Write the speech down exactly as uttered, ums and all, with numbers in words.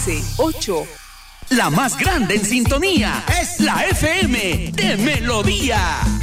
once ocho. La más grande en sintonía es la F M de Melodía.